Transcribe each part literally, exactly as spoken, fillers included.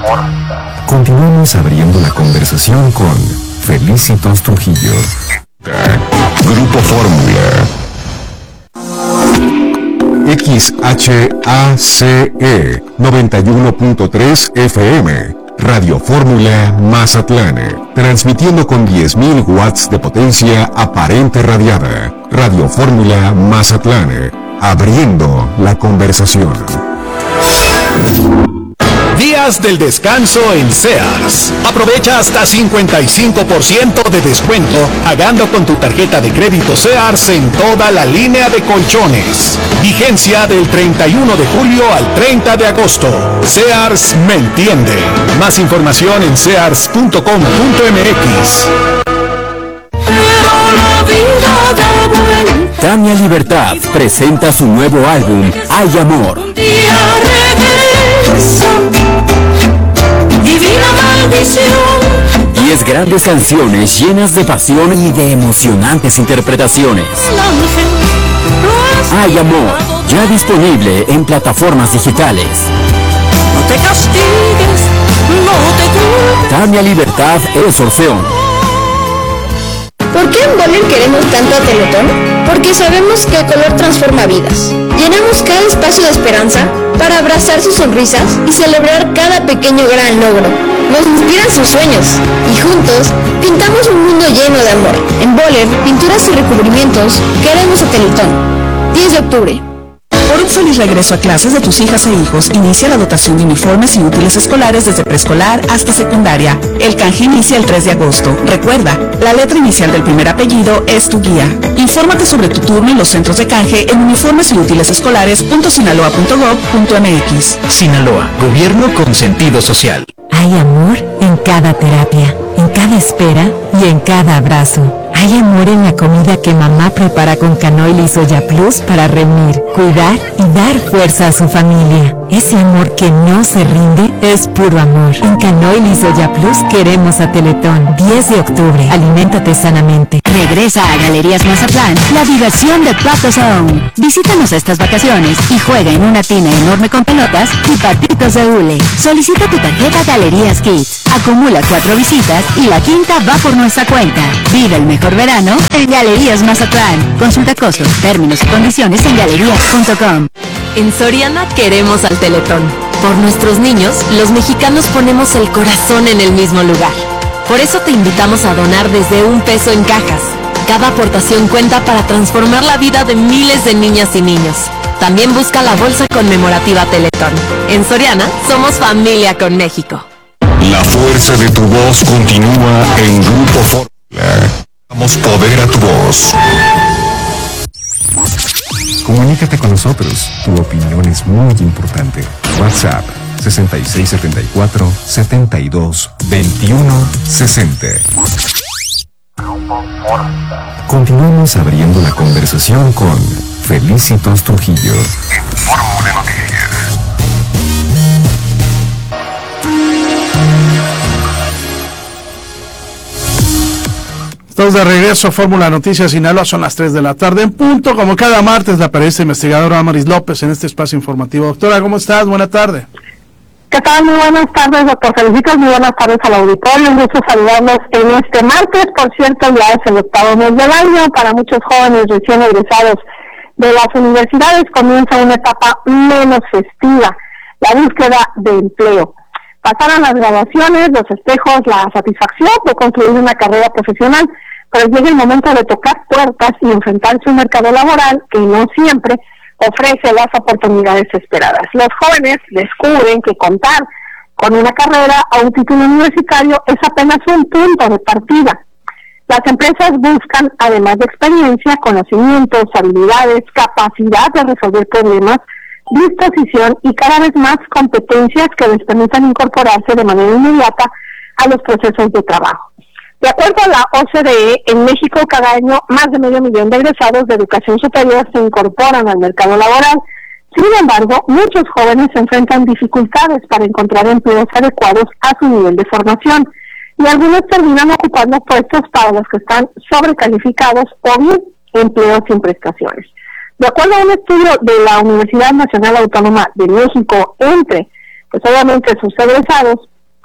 Continuamos abriendo la conversación con Felicitos Trujillo. Grupo Fórmula. X H A C E noventa y uno punto tres F M. Radio Fórmula Mazatlán, transmitiendo con diez mil watts de potencia aparente radiada. Radio Fórmula Mazatlán, abriendo la conversación. Días del descanso en Sears. Aprovecha hasta cincuenta y cinco por ciento de descuento pagando con tu tarjeta de crédito Sears en toda la línea de colchones. Vigencia del treinta y uno de julio al treinta de agosto. Sears me entiende. Más información en sears punto com punto m x. Tania Libertad presenta su nuevo álbum, Hay Amor. Divina maldición. Diez grandes canciones llenas de pasión y de emocionantes interpretaciones. Hay Amor, ya disponible en plataformas digitales. No te castigues, no te culpes. Tania Libertad es Orfeón. ¿Por qué en Boller queremos tanto a Teletón? Porque sabemos que el color transforma vidas. Llenamos cada espacio de esperanza para abrazar sus sonrisas y celebrar cada pequeño gran logro. Nos inspiran sus sueños y juntos pintamos un mundo lleno de amor. En Boller, pinturas y recubrimientos, queremos a Teletón. diez de octubre. Por un feliz regreso a clases de tus hijas e hijos, inicia la dotación de uniformes y útiles escolares desde preescolar hasta secundaria. El canje inicia el tres de agosto. Recuerda, la letra inicial del primer apellido es tu guía. Infórmate sobre tu turno en los centros de canje en uniformes y útiles escolares punto sinaloa punto gob punto m x. Sinaloa, gobierno con sentido social. Hay amor en cada terapia, en cada espera y en cada abrazo. Hay amor en la comida que mamá prepara con canoil y soya plus para reunir, cuidar y dar fuerza a su familia. Ese amor que no se rinde es puro amor. En canoil y soya plus queremos a Teletón. diez de octubre. Aliméntate sanamente. Regresa a Galerías Mazatlán la diversión de Patos Aún. Visítanos estas vacaciones y juega en una tina enorme con pelotas y patitos de hule. Solicita tu tarjeta Galerías Kids. Acumula cuatro visitas y la quinta va por nuestra cuenta. Vive el mejor verano en Galerías Mazatlán. Consulta costos, términos y condiciones en galerías punto com. En Soriana queremos al Teletón. Por nuestros niños, los mexicanos ponemos el corazón en el mismo lugar. Por eso te invitamos a donar desde un peso en cajas. Cada aportación cuenta para transformar la vida de miles de niñas y niños. También busca la bolsa conmemorativa Teletón. En Soriana, somos familia con México. La fuerza de tu voz continúa en Grupo Fórmula. Damos poder a tu voz. Comunícate con nosotros. Tu opinión es muy importante. WhatsApp sesenta y seis setenta y cuatro setenta y dos veintiuno sesenta. Continuamos abriendo la conversación con Felicitos Trujillo. Fórmula Noticias. Estamos de regreso a Fórmula Noticias Sinaloa, son las tres de la tarde en punto. Como cada martes, la periodista investigadora Amaris López en este espacio informativo. Doctora, ¿cómo estás? Buena tarde. ¿Qué tal? Muy buenas tardes, doctor Felicitos. Muy buenas tardes al auditorio. Un gusto saludarlos en este martes. Por cierto, ya es el octavo mes del año. Para muchos jóvenes recién egresados de las universidades comienza una etapa menos festiva, la búsqueda de empleo. Pasaron las graduaciones, los festejos, la satisfacción de concluir una carrera profesional, pero llega el momento de tocar puertas y enfrentarse a un mercado laboral que no siempre ofrece las oportunidades esperadas. Los jóvenes descubren que contar con una carrera o un título universitario es apenas un punto de partida. Las empresas buscan, además de experiencia, conocimientos, habilidades, capacidad de resolver problemas, disposición y cada vez más competencias que les permitan incorporarse de manera inmediata a los procesos de trabajo. De acuerdo a la O C D E, en México cada año más de medio millón de egresados de educación superior se incorporan al mercado laboral. Sin embargo, muchos jóvenes enfrentan dificultades para encontrar empleos adecuados a su nivel de formación y algunos terminan ocupando puestos para los que están sobrecalificados o bien empleos sin prestaciones. De acuerdo a un estudio de la Universidad Nacional Autónoma de México, entre, pues obviamente sus egresados,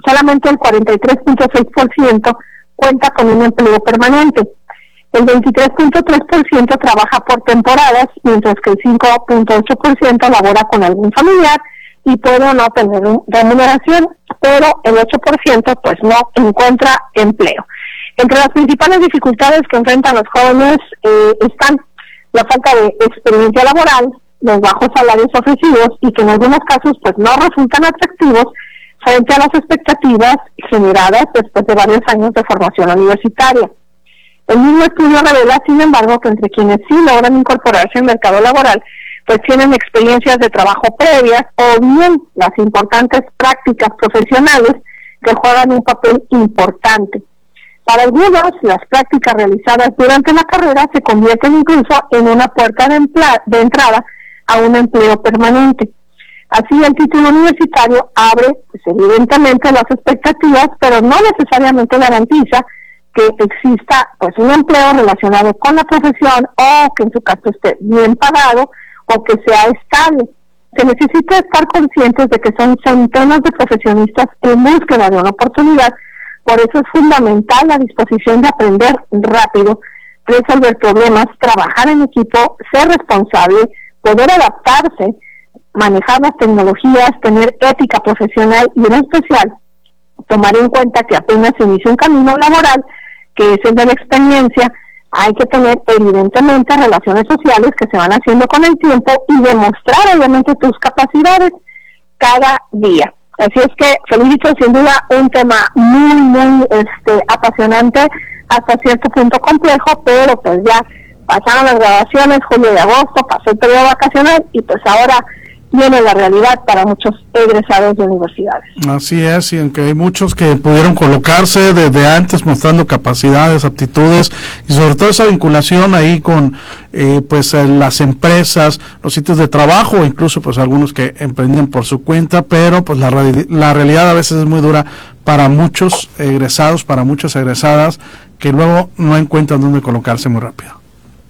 solamente el cuarenta y tres punto seis por ciento cuenta con un empleo permanente. El veintitrés punto tres por ciento trabaja por temporadas, mientras que el cinco punto ocho por ciento labora con algún familiar y puede o no tener remuneración, pero el ocho por ciento pues no encuentra empleo. Entre las principales dificultades que enfrentan los jóvenes eh, están la falta de experiencia laboral, los bajos salarios ofrecidos y que en algunos casos pues no resultan atractivos frente a las expectativas generadas después de varios años de formación universitaria. El mismo estudio revela, sin embargo, que entre quienes sí logran incorporarse al mercado laboral, pues tienen experiencias de trabajo previas o bien las importantes prácticas profesionales que juegan un papel importante. Para algunos, las prácticas realizadas durante la carrera se convierten incluso en una puerta de, empla- de entrada a un empleo permanente. Así, el título universitario abre, pues, evidentemente, las expectativas, pero no necesariamente garantiza que exista pues un empleo relacionado con la profesión o que en su caso esté bien pagado o que sea estable. Se necesita estar conscientes de que son centenas de profesionistas en búsqueda de una oportunidad. Por eso es fundamental la disposición de aprender rápido, resolver problemas, trabajar en equipo, ser responsable, poder adaptarse, manejar las tecnologías, tener ética profesional y en especial tomar en cuenta que apenas se inicia un camino laboral, que es el de la experiencia. Hay que tener evidentemente relaciones sociales que se van haciendo con el tiempo y demostrar obviamente tus capacidades cada día. Así es que felicito, sin duda un tema muy muy este apasionante, hasta cierto punto complejo, pero pues ya pasaron las grabaciones, julio y agosto, pasó el periodo vacacional y pues ahora viene la realidad para muchos egresados de universidades. Así es, y aunque hay muchos que pudieron colocarse desde antes mostrando capacidades, aptitudes y sobre todo esa vinculación ahí con eh, pues eh, las empresas, los sitios de trabajo, incluso pues algunos que emprenden por su cuenta, pero pues la, la realidad a veces es muy dura para muchos egresados, para muchas egresadas que luego no encuentran dónde colocarse muy rápido.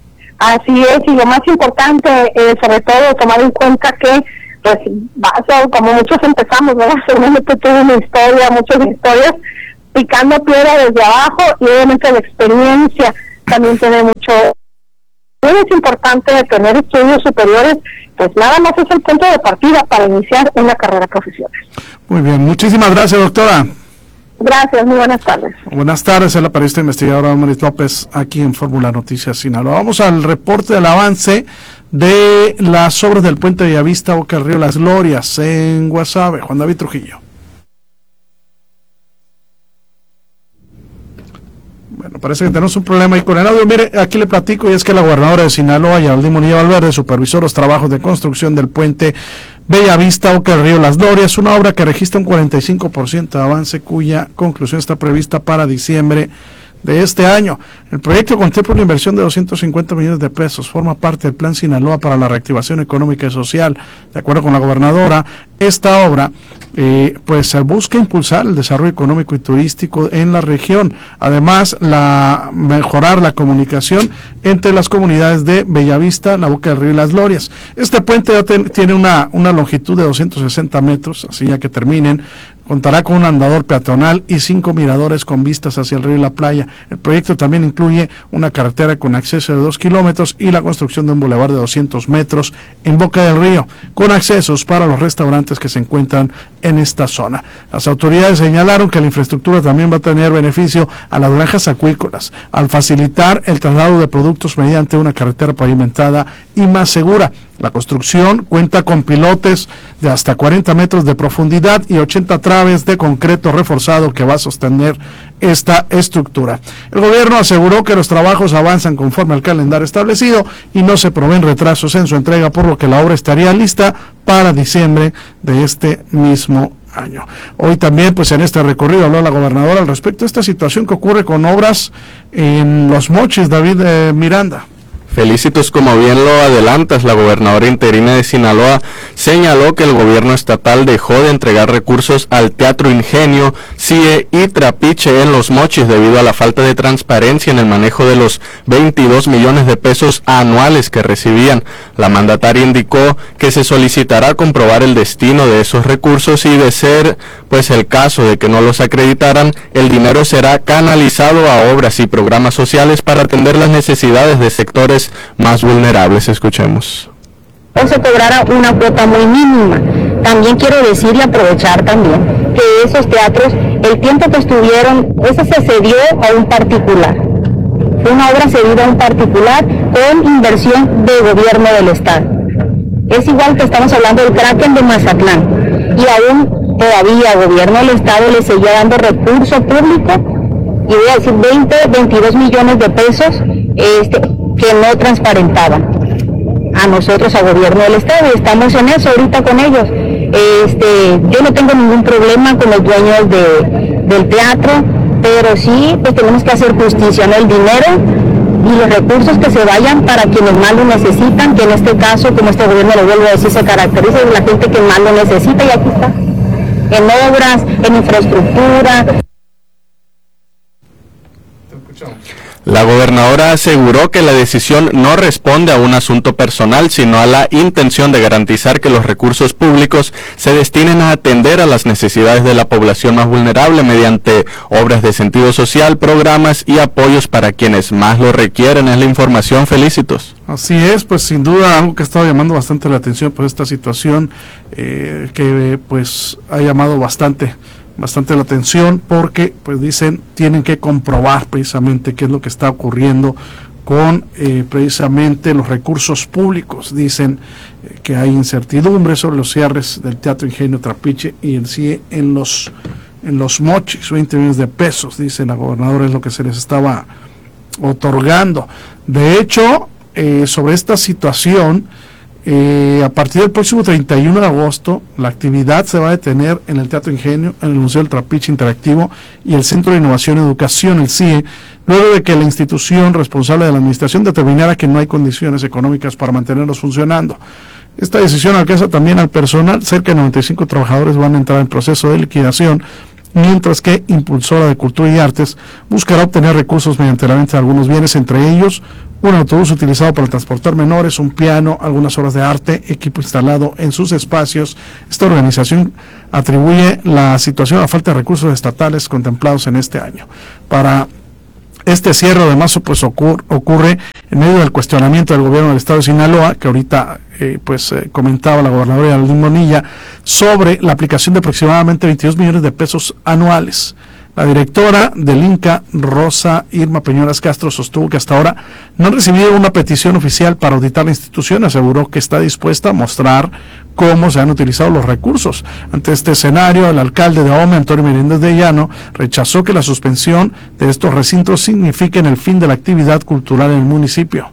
Así es, y lo más importante, eh, sobre todo, tomar en cuenta que, pues, vas, como muchos empezamos, ¿verdad? Seguramente tuve una historia, muchas historias, picando piedra desde abajo, y obviamente la experiencia también tiene mucho. Es importante tener estudios superiores, pues nada más es el punto de partida para iniciar una carrera profesional. Muy bien, muchísimas gracias, doctora. Gracias, muy buenas tardes. Buenas tardes, es la periodista investigadora Damaris López, aquí en Fórmula Noticias Sinaloa. Vamos al reporte del avance de las obras del puente Bellavista Boca del Río Las Glorias en Guasave. Juan David Trujillo. Bueno, parece que tenemos un problema ahí con el audio. Mire, aquí le platico, y es que la gobernadora de Sinaloa, Geraldine Bonilla Valverde, supervisó los trabajos de construcción del puente Bellavista Boca del Río Las Glorias, una obra que registra un cuarenta y cinco por ciento de avance, cuya conclusión está prevista para diciembre de este año. El proyecto contempla una inversión de doscientos cincuenta millones de pesos, forma parte del Plan Sinaloa para la Reactivación Económica y Social. De acuerdo con la gobernadora, esta obra eh, pues busca impulsar el desarrollo económico y turístico en la región, además la mejorar la comunicación entre las comunidades de Bellavista, la Boca del Río y Las Glorias. Este puente ya ten, tiene una, una longitud de doscientos sesenta metros, así ya que terminen. Contará con un andador peatonal y cinco miradores con vistas hacia el río y la playa. El proyecto también incluye una carretera con acceso de dos kilómetros y la construcción de un bulevar de doscientos metros en Boca del Río, con accesos para los restaurantes que se encuentran en esta zona. Las autoridades señalaron que la infraestructura también va a tener beneficio a las granjas acuícolas, al facilitar el traslado de productos mediante una carretera pavimentada y más segura. La construcción cuenta con pilotes de hasta cuarenta metros de profundidad y ochenta traves de concreto reforzado que va a sostener esta estructura. El gobierno aseguró que los trabajos avanzan conforme al calendario establecido y no se proveen retrasos en su entrega, por lo que la obra estaría lista para diciembre de este mismo año. Hoy también, pues en este recorrido habló la gobernadora al respecto de esta situación que ocurre con obras en Los Mochis. David eh, Miranda. Felicitos, como bien lo adelantas, la gobernadora interina de Sinaloa señaló que el gobierno estatal dejó de entregar recursos al Teatro Ingenio, C I E y Trapiche en Los Mochis debido a la falta de transparencia en el manejo de los veintidós millones de pesos anuales que recibían. La mandataria indicó que se solicitará comprobar el destino de esos recursos y, de ser pues el caso de que no los acreditaran, el dinero será canalizado a obras y programas sociales para atender las necesidades de sectores más vulnerables. Escuchemos. O se cobrara una cuota muy mínima. También quiero decir y aprovechar también que esos teatros, el tiempo que estuvieron, eso se cedió a un particular. Fue una obra cedida a un particular con inversión de gobierno del estado. Es igual que estamos hablando del Kraken de Mazatlán, y aún todavía el gobierno del estado le seguía dando recurso público, y voy a decir veinte, veintidós millones de pesos, este, que no transparentaban a nosotros, a gobierno del estado, y estamos en eso ahorita con ellos. Este, yo no tengo ningún problema con los dueños de, del teatro, pero sí, pues tenemos que hacer justicia, ¿no? El dinero y los recursos que se vayan para quienes más lo necesitan, que en este caso, como este gobierno lo vuelvo a decir, se caracteriza de la gente que más lo necesita, y aquí está, en obras, en infraestructura. La gobernadora aseguró que la decisión no responde a un asunto personal, sino a la intención de garantizar que los recursos públicos se destinen a atender a las necesidades de la población más vulnerable mediante obras de sentido social, programas y apoyos para quienes más lo requieren. Es la información. Felicitos. Así es, pues sin duda algo que ha estado llamando bastante la atención, pues esta situación eh, que pues ha llamado bastante bastante la atención, porque pues dicen tienen que comprobar precisamente qué es lo que está ocurriendo con eh, precisamente los recursos públicos. Dicen eh, que hay incertidumbre sobre los cierres del Teatro Ingenio Trapiche y el C I E en los en los Mochis, veinte millones de pesos, dice la gobernadora, es lo que se les estaba otorgando. De hecho, eh, sobre esta situación, Eh, a partir del próximo treinta y uno de agosto, la actividad se va a detener en el Teatro Ingenio, en el Museo del Trapiche Interactivo y el Centro de Innovación y Educación, el C I E, luego de que la institución responsable de la administración determinara que no hay condiciones económicas para mantenerlos funcionando. Esta decisión alcanza también al personal. Cerca de noventa y cinco trabajadores van a entrar en proceso de liquidación, mientras que Impulsora de Cultura y Artes buscará obtener recursos mediante la venta de algunos bienes, entre ellos un autobús utilizado para transportar menores, un piano, algunas obras de arte, equipo instalado en sus espacios. Esta organización atribuye la situación a la falta de recursos estatales contemplados en este año. Para este cierre de marzo pues ocurre, ocurre en medio del cuestionamiento del gobierno del estado de Sinaloa, que ahorita eh, pues eh, comentaba la gobernadora Yadín Bonilla, sobre la aplicación de aproximadamente veintidós millones de pesos anuales. La directora del INCA, Rosa Irma Peñoras Castro, sostuvo que hasta ahora no han recibido una petición oficial para auditar la institución. Aseguró que está dispuesta a mostrar cómo se han utilizado los recursos. Ante este escenario, el alcalde de Ahome, Antonio Menéndez de Llano, rechazó que la suspensión de estos recintos signifiquen el fin de la actividad cultural en el municipio.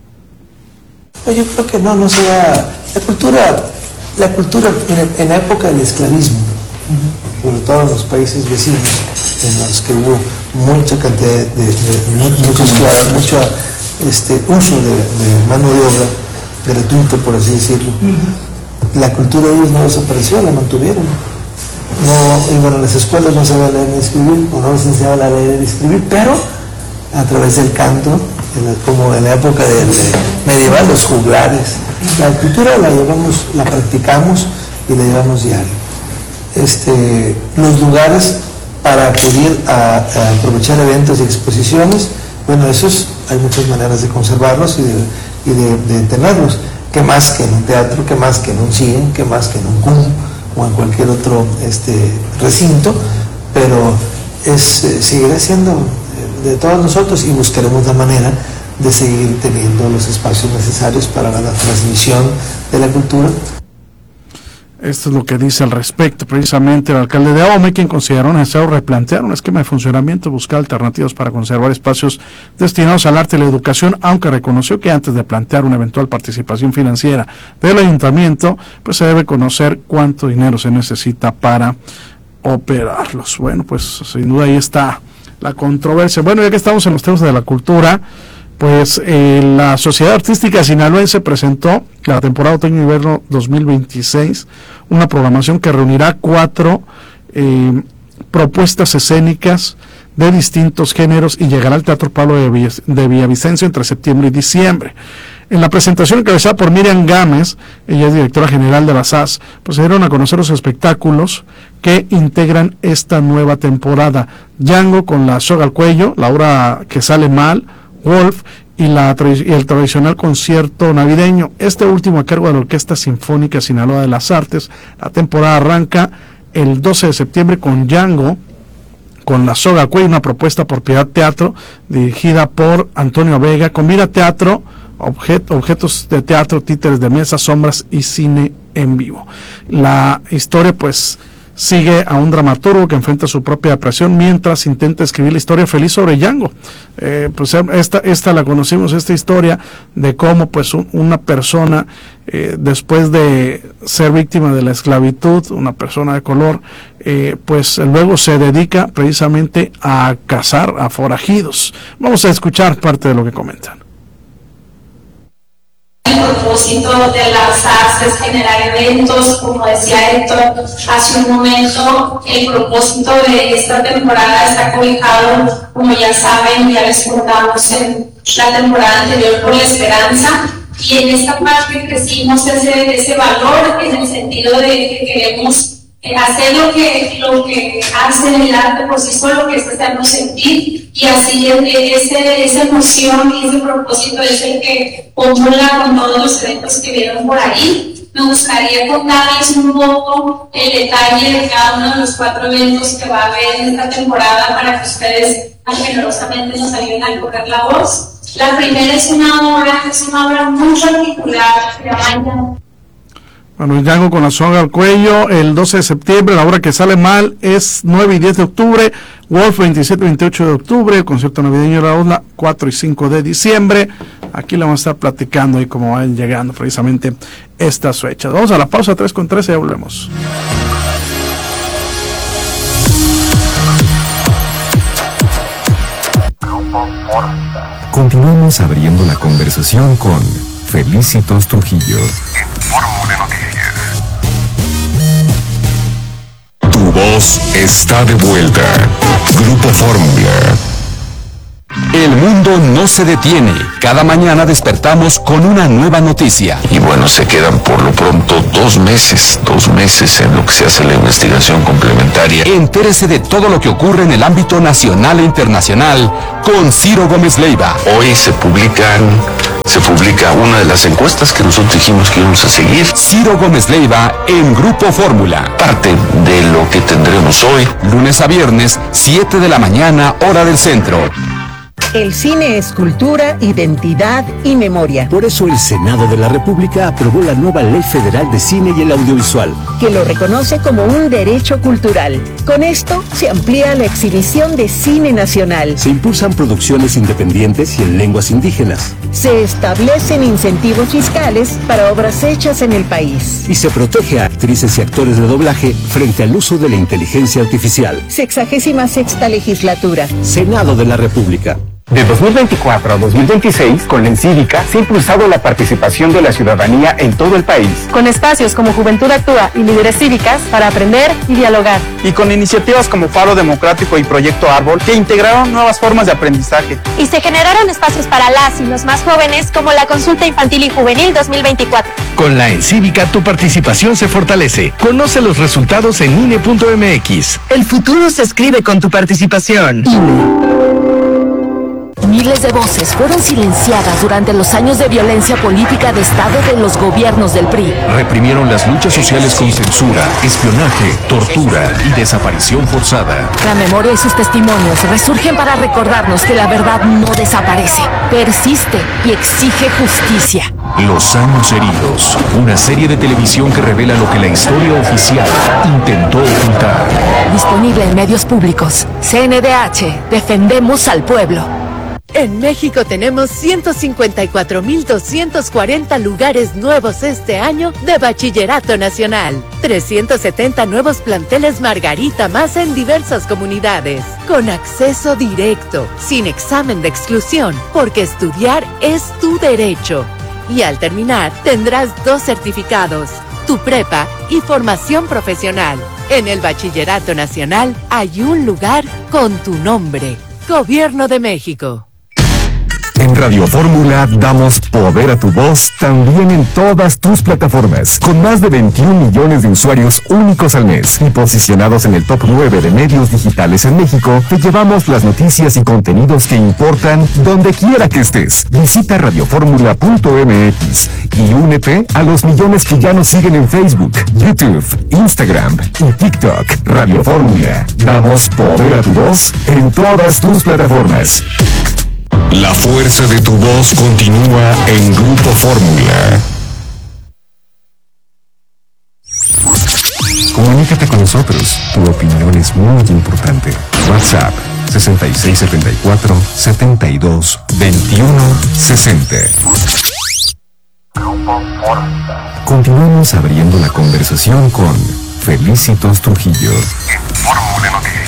Yo creo que no, no sea la cultura, la cultura en, en la época del esclavismo, sobre todo en los países vecinos, en los que hubo mucha cantidad de, de, de mucho esclavos, mucho este, uso de, de mano de obra gratuito, por así decirlo. Uh-huh. La cultura de ellos no desapareció, la mantuvieron. No iban a las escuelas, no sabían leer ni escribir, o no les enseñaban a leer y escribir, pero a través del canto, en la, como en la época de, de medieval, los juglares. La cultura la llevamos, la practicamos y la llevamos diario. Este, los lugares para acudir a, a aprovechar eventos y exposiciones, bueno, esos hay muchas maneras de conservarlos y de, y de, de tenerlos. ¿Qué más que en un teatro? ¿Qué más que en un cine? ¿Qué más que en un C U M o en cualquier otro este, recinto? Pero es, eh, seguirá siendo de todos nosotros, y buscaremos la manera de seguir teniendo los espacios necesarios para la, la transmisión de la cultura. Esto es lo que dice al respecto precisamente el alcalde de Ahome, quien consideró necesario replantear un esquema de funcionamiento, buscar alternativas para conservar espacios destinados al arte y la educación, aunque reconoció que antes de plantear una eventual participación financiera del ayuntamiento, pues se debe conocer cuánto dinero se necesita para operarlos. Bueno, pues sin duda ahí está la controversia. Bueno, ya que estamos en los temas de la cultura, pues eh, la Sociedad Artística Sinaloense presentó la temporada otoño-invierno dos mil veintiséis, una programación que reunirá cuatro eh, propuestas escénicas de distintos géneros y llegará al Teatro Pablo de, Vill- de Villavicencio entre septiembre y diciembre. En la presentación encabezada por Miriam Gámez, ella es directora general de la S A S, pues se dieron a conocer los espectáculos que integran esta nueva temporada. Django con la soga al cuello, La hora que sale mal, Wolf y, la, y el tradicional concierto navideño, este último a cargo de la Orquesta Sinfónica Sinaloa de las Artes. La temporada arranca el doce de septiembre con Django, con la soga al cuello, una propuesta por Piedad Teatro, dirigida por Antonio Vega, combina teatro, objet, objetos de teatro, títeres de mesa, sombras y cine en vivo. La historia pues sigue a un dramaturgo que enfrenta su propia depresión mientras intenta escribir la historia feliz sobre Django. Eh, pues esta, esta la conocimos, esta historia de cómo pues un, una persona eh, después de ser víctima de la esclavitud, una persona de color, eh, pues luego se dedica precisamente a cazar a forajidos. Vamos a escuchar parte de lo que comentan. El propósito de las artes es generar eventos, como decía Héctor hace un momento. El propósito de esta temporada está cobijado, como ya saben, ya les contamos en la temporada anterior, por la esperanza, y en esta parte crecimos ese, ese valor en el sentido de que queremos hacer lo que, lo que hace el arte por sí solo, que es hacernos sentir, y así ese, esa emoción y ese propósito es el que comula con todos los eventos que vieron por ahí. Me gustaría contarles un poco el detalle de cada uno de los cuatro eventos que va a haber en esta temporada para que ustedes generosamente nos ayuden a correr la voz. La primera es una obra, es una obra muy particular, que llama Bueno, Django con la soga al cuello, el doce de septiembre. La hora que sale mal es nueve y diez de octubre, Wolf veintisiete y veintiocho de octubre, el concierto navideño de la Ola cuatro y cinco de diciembre. Aquí le vamos a estar platicando y cómo van llegando precisamente estas fechas. Vamos a la pausa, tres con trece, ya volvemos. Continuamos abriendo la conversación con Felicitos Trujillo. Tu voz está de vuelta. Grupo Fórmula. El mundo no se detiene. Cada mañana despertamos con una nueva noticia. Y bueno, se quedan por lo pronto dos meses, dos meses en lo que se hace la investigación complementaria. Entérese de todo lo que ocurre en el ámbito nacional e internacional con Ciro Gómez Leiva. Hoy se publican, se publica una de las encuestas que nosotros dijimos que íbamos a seguir. Ciro Gómez Leiva en Grupo Fórmula. Parte de lo que tendremos hoy. Lunes a viernes, siete de la mañana, hora del centro. El cine es cultura, identidad y memoria. Por eso el Senado de la República aprobó la nueva Ley Federal de Cine y el Audiovisual, que lo reconoce como un derecho cultural. Con esto se amplía la exhibición de cine nacional. Se impulsan producciones independientes y en lenguas indígenas. Se establecen incentivos fiscales para obras hechas en el país. Y se protege a actrices y actores de doblaje frente al uso de la inteligencia artificial. Sexagésima sexta legislatura. Senado de la República. De dos mil veinticuatro a dos mil veintiséis, con la Encívica, se ha impulsado la participación de la ciudadanía en todo el país. Con espacios como Juventud Actúa y Líderes Cívicas para aprender y dialogar. Y con iniciativas como Faro Democrático y Proyecto Árbol, que integraron nuevas formas de aprendizaje. Y se generaron espacios para las y los más jóvenes, como la Consulta Infantil y Juvenil dos mil veinticuatro. Con la Encívica, tu participación se fortalece. Conoce los resultados en I N E punto M X. El futuro se escribe con tu participación. I N E. Miles de voces fueron silenciadas durante los años de violencia política de Estado de los gobiernos del P R I. Reprimieron las luchas sociales con censura, espionaje, tortura y desaparición forzada. La memoria y sus testimonios resurgen para recordarnos que la verdad no desaparece, persiste y exige justicia. Los años heridos, una serie de televisión que revela lo que la historia oficial intentó ocultar. Disponible en medios públicos. C N D H, defendemos al pueblo. En México tenemos ciento cincuenta y cuatro mil doscientos cuarenta lugares nuevos este año de Bachillerato Nacional. trescientos setenta nuevos planteles Margarita más en diversas comunidades. Con acceso directo, sin examen de exclusión, porque estudiar es tu derecho. Y al terminar, tendrás dos certificados, tu prepa y formación profesional. En el Bachillerato Nacional hay un lugar con tu nombre. Gobierno de México. En Radio Fórmula damos poder a tu voz también en todas tus plataformas, con más de veintiún millones de usuarios únicos al mes y posicionados en el top nueve de medios digitales en México. Te llevamos las noticias y contenidos que importan donde quiera que estés. Visita radioformula punto m x y únete a los millones que ya nos siguen en Facebook, YouTube, Instagram y TikTok. Radio Fórmula, damos poder a tu voz en todas tus plataformas. La fuerza de tu voz continúa en Grupo Fórmula. Comunícate con nosotros. Tu opinión es muy importante. WhatsApp sesenta y seis setenta y cuatro setenta y dos veintiuno sesenta. Continuamos abriendo la conversación con Felicitos Trujillo. Fórmula Noticias.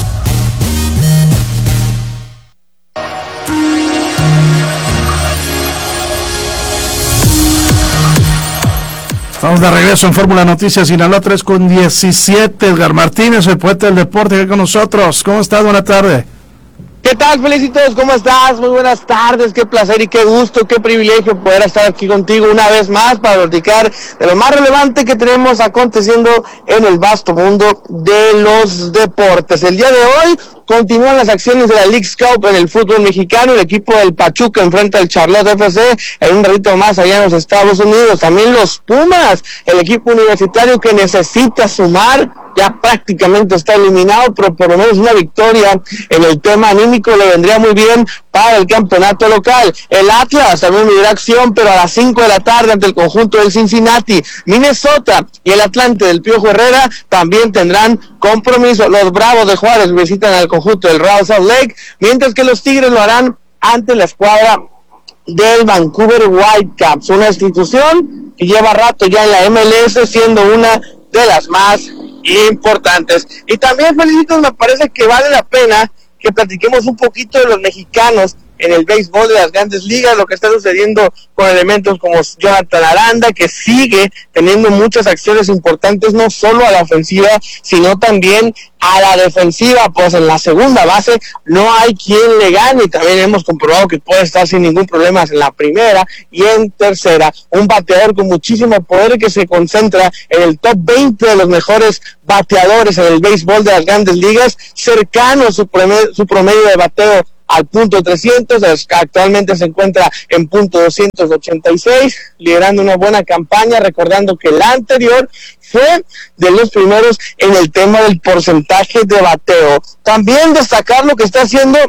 Estamos de regreso en Fórmula Noticias Sinaloa tres con diecisiete. Edgar Martínez, el poeta del deporte, aquí con nosotros. ¿Cómo estás? Buenas tardes. ¿Qué tal, Felicitos? ¿Cómo estás? Muy buenas tardes, qué placer y qué gusto, qué privilegio poder estar aquí contigo una vez más para platicar de lo más relevante que tenemos aconteciendo en el vasto mundo de los deportes. El día de hoy continúan las acciones de la Leagues Cup en el fútbol mexicano. El equipo del Pachuca enfrenta al Charlotte F C en un ratito más allá en los Estados Unidos. También los Pumas, el equipo universitario que necesita sumar, ya prácticamente está eliminado, pero por lo menos una victoria en el tema anímico le vendría muy bien para el campeonato local. El Atlas también vivirá acción, pero a las cinco de la tarde ante el conjunto del Cincinnati. Minnesota y el Atlante del Piojo Herrera también tendrán compromiso. Los Bravos de Juárez visitan al conjunto del Real Salt Lake, mientras que los Tigres lo harán ante la escuadra del Vancouver Whitecaps, una institución que lleva rato ya en la M L S, siendo una de las más importantes. Y también, Felicitos, me parece que vale la pena que platiquemos un poquito de los mexicanos en el béisbol de las grandes ligas, lo que está sucediendo con elementos como Jonathan Aranda, que sigue teniendo muchas acciones importantes, no solo a la ofensiva, sino también a la defensiva. Pues en la segunda base no hay quien le gane, y también hemos comprobado que puede estar sin ningún problema en la primera y en tercera. Un bateador con muchísimo poder que se concentra en el top veinte de los mejores bateadores en el béisbol de las grandes ligas, cercano a su promedio, su promedio de bateo al punto trescientos, actualmente se encuentra en punto doscientos ochenta y seis, liderando una buena campaña, recordando que la anterior fue de los primeros en el tema del porcentaje de bateo. También destacar lo que está haciendo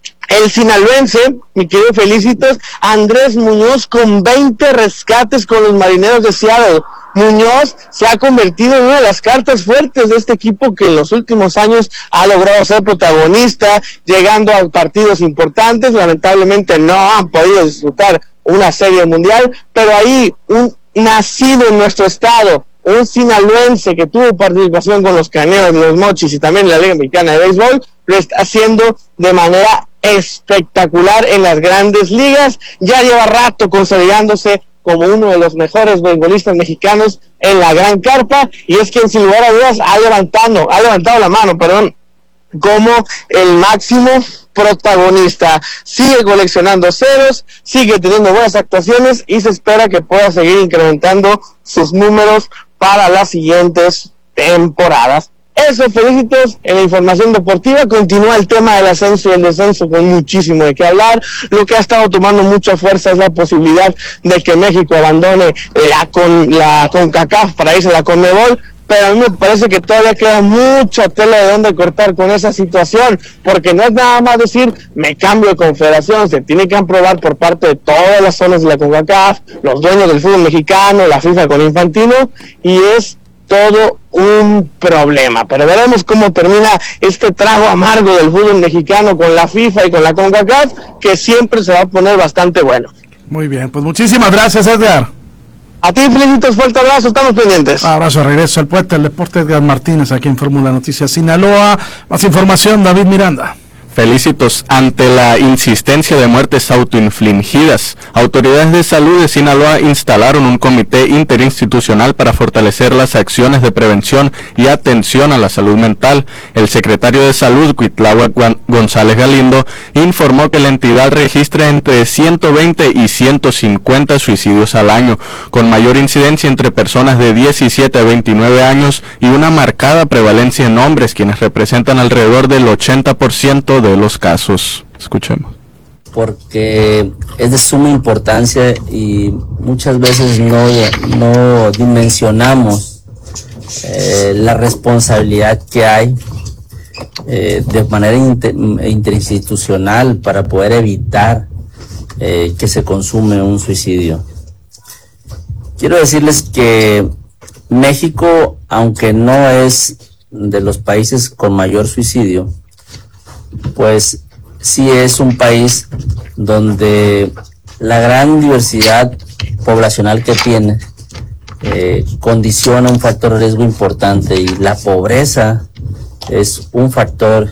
el sinaloense, mi querido Felicitos, Andrés Muñoz, con veinte rescates con los Marineros de Seattle. Muñoz se ha convertido en una de las cartas fuertes de este equipo que en los últimos años ha logrado ser protagonista, llegando a partidos importantes. Lamentablemente no han podido disfrutar una serie mundial, pero ahí un nacido en nuestro estado, un sinaloense que tuvo participación con los Cañeros, los Mochis y también en la Liga Mexicana de Béisbol, lo está haciendo de manera espectacular en las grandes ligas. Ya lleva rato consolidándose como uno de los mejores beisbolistas mexicanos en la gran carpa, y es quien sin lugar a dudas ha levantado, ha levantado la mano, perdón, como el máximo protagonista. Sigue coleccionando ceros, sigue teniendo buenas actuaciones y se espera que pueda seguir incrementando sus números para las siguientes temporadas. Eso, Felicitos, en la información deportiva. Continúa el tema del ascenso y el descenso con muchísimo de qué hablar. Lo que ha estado tomando mucha fuerza es la posibilidad de que México abandone la con la CONCACAF para irse a la CONMEBOL, pero a mí me parece que todavía queda mucha tela de dónde cortar con esa situación, porque no es nada más decir me cambio de confederación, se tiene que aprobar por parte de todas las zonas de la CONCACAF, los dueños del fútbol mexicano, la FIFA con Infantino, y es todo un problema. Pero veremos cómo termina este trago amargo del fútbol mexicano con la FIFA y con la CONCACAF, que siempre se va a poner bastante bueno. Muy bien, pues muchísimas gracias, Edgar. A ti, Felicitos, fuerte abrazo, estamos pendientes. Abrazo, regreso al puente del deporte, Edgar Martínez, aquí en Fórmula Noticias Sinaloa. Más información, David Miranda. Felicitos. Ante la insistencia de muertes autoinfligidas, autoridades de salud de Sinaloa instalaron un comité interinstitucional para fortalecer las acciones de prevención y atención a la salud mental. El secretario de Salud, Cuitláhuac González Galindo, informó que la entidad registra entre ciento veinte y ciento cincuenta suicidios al año, con mayor incidencia entre personas de diecisiete a veintinueve años y una marcada prevalencia en hombres, quienes representan alrededor del ochenta por ciento de de los casos. Escuchemos. Porque es de suma importancia y muchas veces no, no dimensionamos eh, la responsabilidad que hay eh, de manera inter, interinstitucional para poder evitar eh, que se consume un suicidio. Quiero decirles que México, aunque no es de los países con mayor suicidio, pues sí es un país donde la gran diversidad poblacional que tiene eh, condiciona un factor de riesgo importante, y la pobreza es un factor.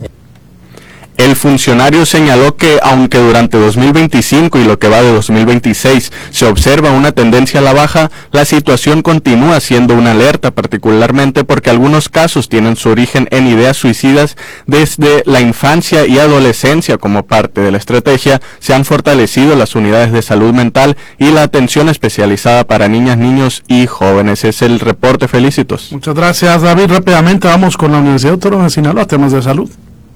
El funcionario señaló que aunque durante dos mil veinticinco y lo que va de dos mil veintiséis se observa una tendencia a la baja, la situación continúa siendo una alerta, particularmente porque algunos casos tienen su origen en ideas suicidas desde la infancia y adolescencia. Como parte de la estrategia, se han fortalecido las unidades de salud mental y la atención especializada para niñas, niños y jóvenes. Es el reporte. Felicitos. Muchas gracias, David. Rápidamente vamos con la Universidad Autónoma de Sinaloa, temas de salud.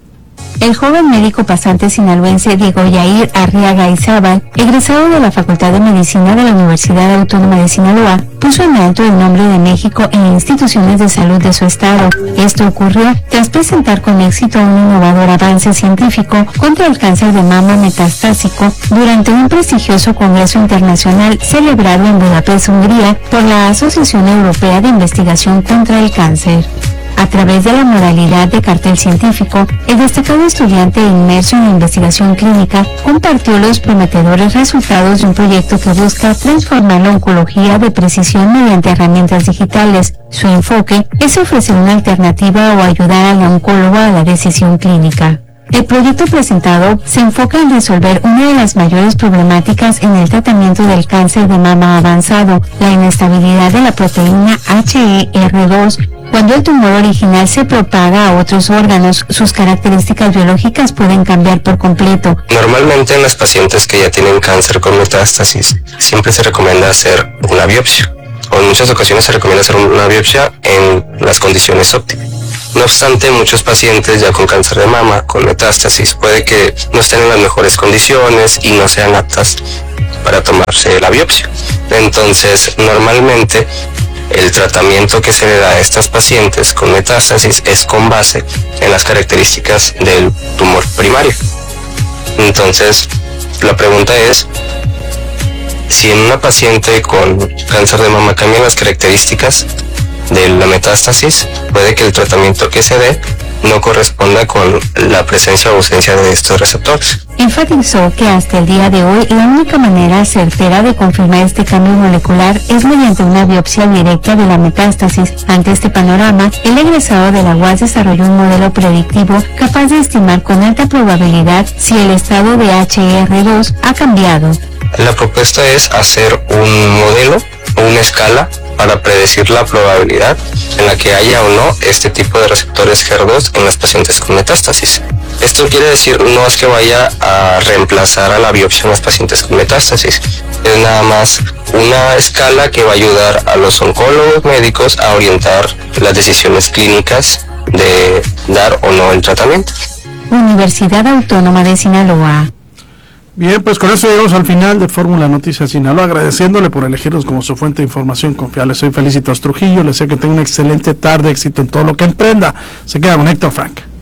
El joven médico pasante sinaloense Diego Yair Arriaga Izábal, egresado de la Facultad de Medicina de la Universidad Autónoma de Sinaloa, puso en alto el nombre de México en instituciones de salud de su estado. Esto ocurrió tras presentar con éxito un innovador avance científico contra el cáncer de mama metastásico durante un prestigioso congreso internacional celebrado en Budapest, Hungría, por la Asociación Europea de Investigación contra el Cáncer. A través de la modalidad de cartel científico, el destacado estudiante inmerso en la investigación clínica compartió los prometedores resultados de un proyecto que busca transformar la oncología de precisión mediante herramientas digitales. Su enfoque es ofrecer una alternativa o ayudar al oncólogo a la decisión clínica. El proyecto presentado se enfoca en resolver una de las mayores problemáticas en el tratamiento del cáncer de mama avanzado, la inestabilidad de la proteína H E R dos. Cuando el tumor original se propaga a otros órganos, sus características biológicas pueden cambiar por completo. Normalmente en las pacientes que ya tienen cáncer con metástasis, siempre se recomienda hacer una biopsia, o en muchas ocasiones se recomienda hacer una biopsia en las condiciones óptimas. No obstante, muchos pacientes ya con cáncer de mama, con metástasis, puede que no estén en las mejores condiciones y no sean aptas para tomarse la biopsia. Entonces, normalmente, el tratamiento que se le da a estas pacientes con metástasis es con base en las características del tumor primario. Entonces, la pregunta es, si en una paciente con cáncer de mama cambian las características de la metástasis, puede que el tratamiento que se dé no corresponda con la presencia o ausencia de estos receptores. Enfatizó que hasta el día de hoy la única manera certera de confirmar este cambio molecular es mediante una biopsia directa de la metástasis. Ante este panorama, el egresado de la U A S desarrolló un modelo predictivo capaz de estimar con alta probabilidad si el estado de H E R dos ha cambiado. La propuesta es hacer un modelo o una escala para predecir la probabilidad en la que haya o no este tipo de receptores H E R dos en las pacientes con metástasis. Esto quiere decir, no es que vaya a reemplazar a la biopsia en las pacientes con metástasis, es nada más una escala que va a ayudar a los oncólogos médicos a orientar las decisiones clínicas de dar o no el tratamiento. Universidad Autónoma de Sinaloa. Bien, pues con eso llegamos al final de Fórmula Noticias Sinaloa, agradeciéndole por elegirnos como su fuente de información confiable. Soy Felicitos Trujillo, les deseo que tenga una excelente tarde, éxito en todo lo que emprenda. Se queda con Héctor Frank.